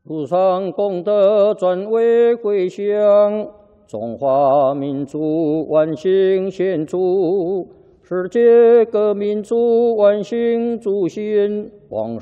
路上功德转为归乡，中华民族万幸献祝，世界各民族万幸祝新。